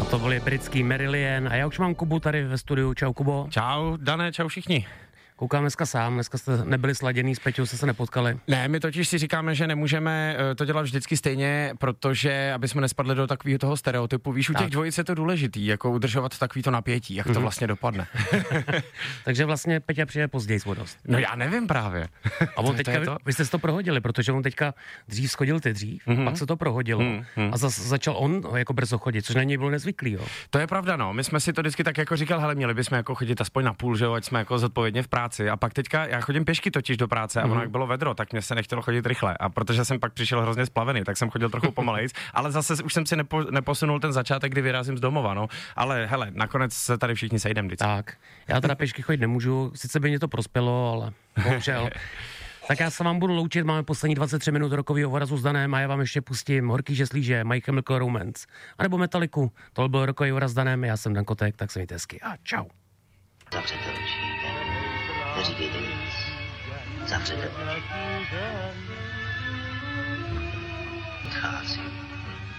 To byl britský Marillion a já už mám Kubu tady ve studiu. Čau, Kubo. Čau, Dané, čau všichni. Koukám dneska sám, dneska jste nebyli sladěný, s Peťou jste se nepotkali. Ne, my totiž si říkáme, že nemůžeme to dělat vždycky stejně, protože aby jsme nespadli do takového toho stereotypu. Víš, u těch dvojic je to důležitý, jako udržovat takovýto napětí, jak to vlastně dopadne. Takže vlastně Peťa přijde později o dost. No já nevím právě. A on teďka, vy jste si to prohodili, protože on teďka dřív schodil ty dřív, pak se to prohodilo a začal on jako brzo chodit, což na něj bylo nezvyklý, jo. To je pravda, no. My jsme si to vždycky tak jako říkal, hele, měli bychom jako chodit aspoň na půl, že jo, ať jsme jako zodpovědně v práci. A pak teďka já chodím pěšky totiž do práce a ono jak bylo vedro, tak mě se nechtělo chodit rychle. A protože jsem pak přišel hrozně splavený, tak jsem chodil trochu pomalejc, ale zase už jsem si neposunul ten začátek, kdy vyrazím z domova, no. Ale hele, nakonec se tady všichni sejdeme vždycky. Tak. Já teda pěšky chodit nemůžu, sice by mě to prospělo, ale bohužel. Tak já se vám budu loučit, máme poslední 23 minut rokovýho Vorazu s Danem a já vám ještě pustím Horký žeslíže, My Chemical Romance, anebo Metaliku. To byl rokový Voraz s Danem, já jsem Dan Kotek, tak se mějte hezky a čau. Zavřete oči, neříkejte nic. Zavřete oči.